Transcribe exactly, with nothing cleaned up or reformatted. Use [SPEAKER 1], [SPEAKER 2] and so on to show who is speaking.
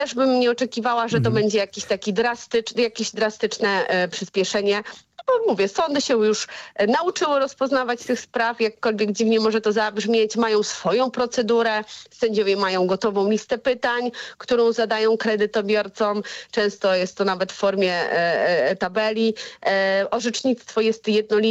[SPEAKER 1] też bym nie oczekiwała, że to
[SPEAKER 2] Mhm.
[SPEAKER 1] będzie jakiś taki drastyczny, jakieś drastyczne e, przyspieszenie. No bo mówię, sądy się już e, nauczyły rozpoznawać tych spraw, jakkolwiek dziwnie może to zabrzmieć, mają swoją procedurę, sędziowie mają gotową listę pytań, którą zadają kredytobiorcom. Często jest to nawet w formie e, e, tabeli. E, orzecznictwo jest jednolite.